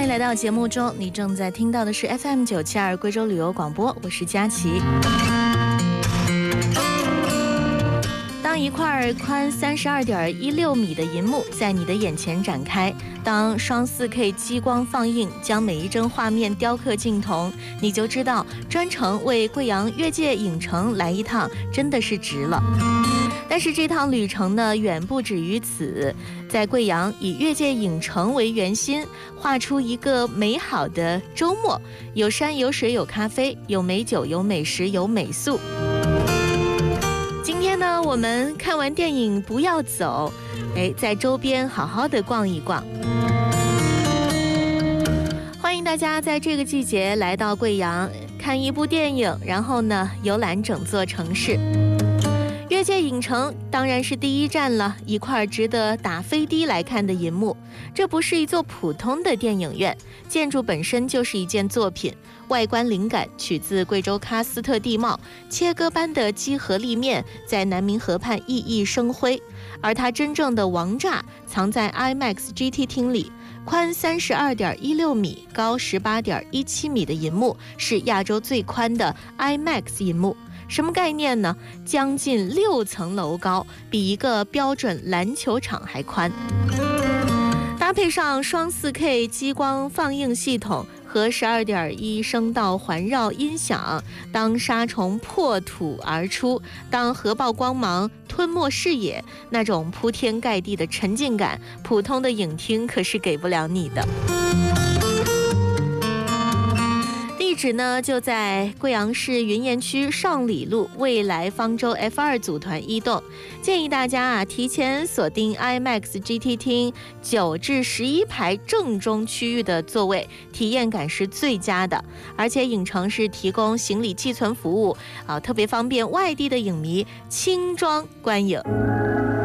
欢迎来到节目中，你正在听到的是 FM972贵州旅游广播，我是佳琪。当一块宽32.16米的银幕在你的眼前展开，当双 4K 激光放映将每一帧画面雕刻镜头，你就知道专程为贵阳越界影城来一趟真的是值了。但是这趟旅程呢，远不止于此。在贵阳以越界影城为圆心，画出一个美好的周末，有山有水有咖啡，有美酒有美食有美宿。今天呢，我们看完电影不要走，在周边好好的逛一逛。欢迎大家在这个季节来到贵阳，看一部电影，然后呢游览整座城市。越界影城当然是第一站了，一块值得打飞的来看的银幕。这不是一座普通的电影院，建筑本身就是一件作品，外观灵感取自贵州喀斯特地貌，切割般的基河立面在南明河畔熠熠生辉。而它真正的王炸藏在 IMAX GT 厅里，宽32.16米，高18.17米的银幕是亚洲最宽的 IMAX 银幕。什么概念呢？将近6层楼高，比一个标准篮球场还宽。搭配上双 4K 激光放映系统和12.1声道环绕音响，当沙虫破土而出，当核爆光芒吞没视野，那种铺天盖地的沉浸感，普通的影厅可是给不了你的。地址呢就在贵阳市云岩区上里路未来方舟 F2 组团1栋，建议大家提前锁定 IMAX GT 厅9至11排正中区域的座位，体验感是最佳的。而且影城是提供行李寄存服务，特别方便外地的影迷轻装观影。